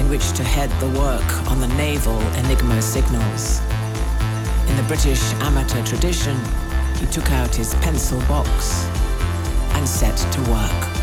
in which to head the work on the naval Enigma signals. In the British amateur tradition, he took out his pencil box and set to work.